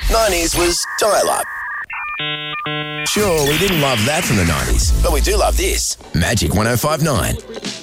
90s was dial-up. Sure, we didn't love that from the 90s, but we do love this. Magic 105.9.